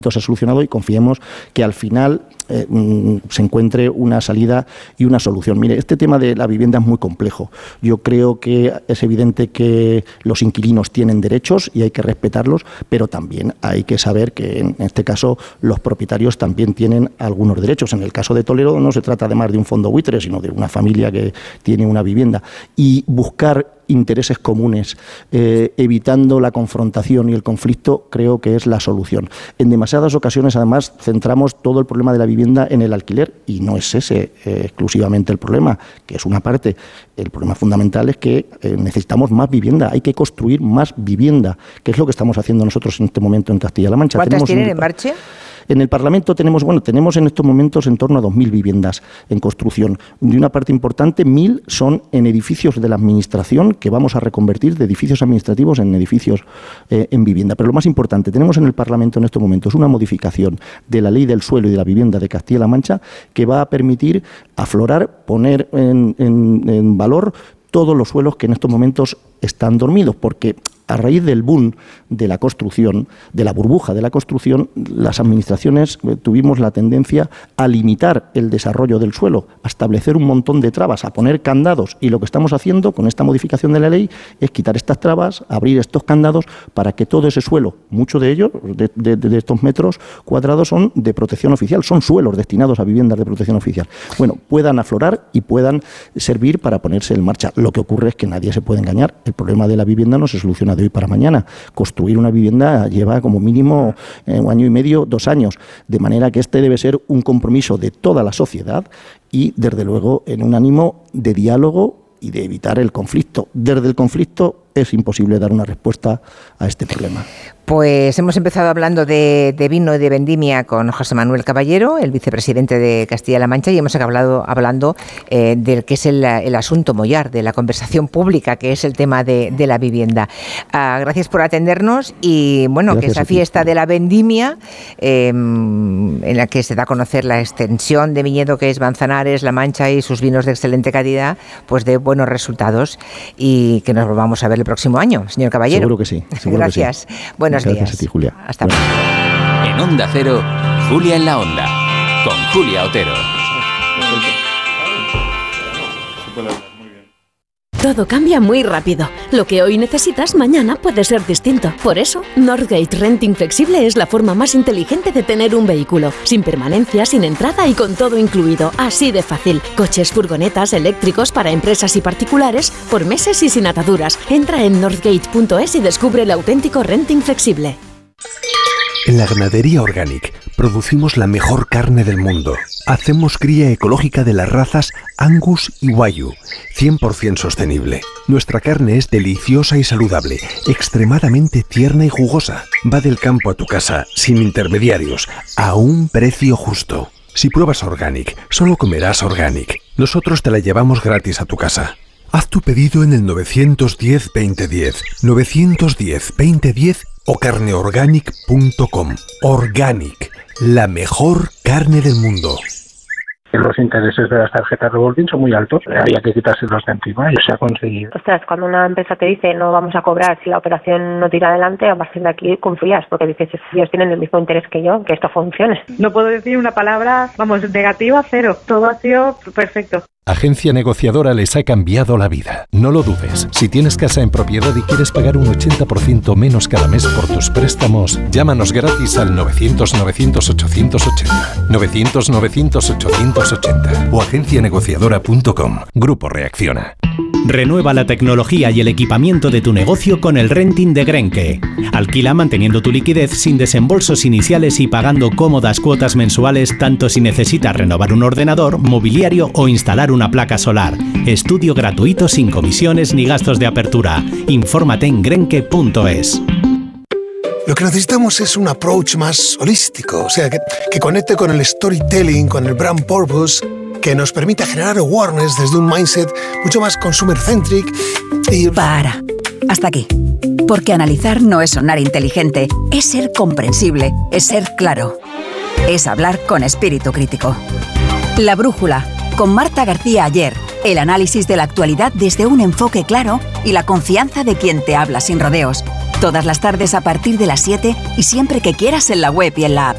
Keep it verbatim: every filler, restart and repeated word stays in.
se ha solucionado y confiemos que al final eh, se encuentre una salida y una solución. Mire, este tema de la vivienda es muy complejo. Yo creo que es evidente que los inquilinos tienen derechos y hay que respetarlos, pero también hay que saber que en este caso los propietarios también tienen algunos derechos. En el caso de Toledo no se trata además de un fondo buitre, sino de una familia que tiene una vivienda. Y buscar intereses comunes, eh, evitando la confrontación y el conflicto, creo que es la solución. En demasiadas ocasiones, además, centramos todo el problema de la vivienda en el alquiler y no es ese eh, exclusivamente el problema, que es una parte. El problema fundamental es que eh, necesitamos más vivienda, hay que construir más vivienda, que es lo que estamos haciendo nosotros en este momento en Castilla-La Mancha. ¿Cuántas tienen en marcha? En el Parlamento tenemos, bueno, tenemos en estos momentos en torno a dos mil viviendas en construcción. De una parte importante, mil son en edificios de la Administración que vamos a reconvertir de edificios administrativos en edificios eh, en vivienda. Pero lo más importante, tenemos en el Parlamento en estos momentos una modificación de la Ley del Suelo y de la Vivienda de Castilla-La Mancha que va a permitir aflorar, poner en, en, en valor todos los suelos que en estos momentos están dormidos, porque a raíz del boom de la construcción, de la burbuja de la construcción, las administraciones tuvimos la tendencia a limitar el desarrollo del suelo, a establecer un montón de trabas, a poner candados. Y lo que estamos haciendo con esta modificación de la ley es quitar estas trabas, abrir estos candados para que todo ese suelo, mucho de ellos, de, de, de estos metros cuadrados, son de protección oficial, son suelos destinados a viviendas de protección oficial. Bueno, puedan aflorar y puedan servir para ponerse en marcha. Lo que ocurre es que nadie se puede engañar. El problema de la vivienda no se soluciona de hoy para mañana. Construir una vivienda lleva como mínimo eh, un año y medio, dos años, de manera que este debe ser un compromiso de toda la sociedad y, desde luego, en un ánimo de diálogo y de evitar el conflicto. Desde el conflicto es imposible dar una respuesta a este problema. Pues hemos empezado hablando de, de vino y de vendimia con José Manuel Caballero, el vicepresidente de Castilla-La Mancha, y hemos acabado hablando eh, del que es el, el asunto mollar, de la conversación pública, que es el tema de, de la vivienda. Ah, gracias por atendernos y, bueno, gracias, que esa fiesta de la vendimia, eh, en la que se da a conocer la extensión de viñedo que es Manzanares, La Mancha y sus vinos de excelente calidad, pues de buenos resultados y que nos volvamos a ver el próximo año, señor Caballero. Seguro que sí. Seguro gracias. Que sí. Buenos Gracias días. a ti, Julia. Hasta pronto. En Onda Cero, Julia en la Onda, con Julia Otero. Todo cambia muy rápido. Lo que hoy necesitas, mañana puede ser distinto. Por eso, Northgate Renting Flexible es la forma más inteligente de tener un vehículo. Sin permanencia, sin entrada y con todo incluido. Así de fácil. Coches, furgonetas, eléctricos para empresas y particulares, por meses y sin ataduras. Entra en northgate punto es y descubre el auténtico renting flexible. En la ganadería Organic producimos la mejor carne del mundo. Hacemos cría ecológica de las razas Angus y Wagyu, cien por ciento sostenible. Nuestra carne es deliciosa y saludable, extremadamente tierna y jugosa. Va del campo a tu casa, sin intermediarios, a un precio justo. Si pruebas Organic, solo comerás Organic. Nosotros te la llevamos gratis a tu casa. Haz tu pedido en el nueve uno cero, veinte diez, nueve uno cero, veinte diez o carne organic punto com. Organic, la mejor carne del mundo. Los intereses de las tarjetas revolving son muy altos, había que quitárselos de encima y se ha conseguido. Ostras, cuando una empresa te dice no vamos a cobrar si la operación no tira adelante, a partir de aquí confías, porque dices, ellos tienen el mismo interés que yo, que esto funcione. No puedo decir una palabra, vamos, negativa, cero. Todo ha sido perfecto. Agencia Negociadora les ha cambiado la vida. No lo dudes. Si tienes casa en propiedad y quieres pagar un ochenta por ciento menos cada mes por tus préstamos, llámanos gratis al novecientos, novecientos, ochocientos ochenta. novecientos, novecientos, ochocientos ochenta o agencia negociadora punto com. Grupo Reacciona. Renueva la tecnología y el equipamiento de tu negocio con el renting de Grenke. Alquila manteniendo tu liquidez sin desembolsos iniciales y pagando cómodas cuotas mensuales, tanto si necesitas renovar un ordenador, mobiliario o instalar una placa solar. Estudio gratuito sin comisiones ni gastos de apertura. Infórmate en grenke punto es. Lo que necesitamos es un approach más holístico, o sea, que, que conecte con el storytelling, con el brand purpose, que nos permita generar awareness desde un mindset mucho más consumer-centric y... Para. Hasta aquí. Porque analizar no es sonar inteligente, es ser comprensible, es ser claro. Es hablar con espíritu crítico. La Brújula, con Marta García Ayer. El análisis de la actualidad desde un enfoque claro y la confianza de quien te habla sin rodeos. Todas las tardes a partir de las siete y siempre que quieras en la web y en la app.